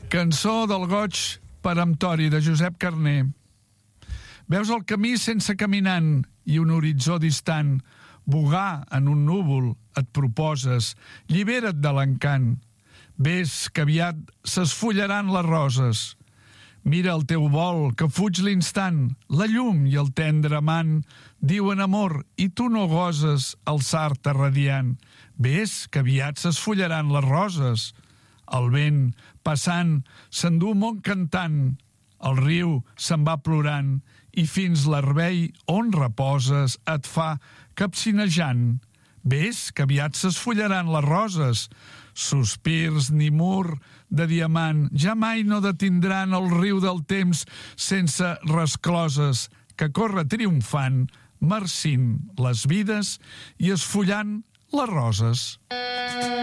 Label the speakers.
Speaker 1: Cançó del goig peremptori de Josep Carner. Veus el camí sense caminant i un horitzó distant. Vogar en un núvol et proposes, llibera't de l'encant. Ves que aviat s'esfullaran les roses. Mira el teu vol, que fuig l'instant. La llum i el tendre amant diuen amor i tu no goses alçar-te radiant. Ves que aviat s'esfullaran les roses. El vent, passant, s'endú món cantant. El riu se'n va plorant i fins l'herbei on reposes et fa capcinejant. Ves que aviat s'esfullaran les roses. Sospirs ni mur de diamant ja mai no detindran el riu del temps sense rescloses que corre triomfant, marcint les vides i esfullant les roses.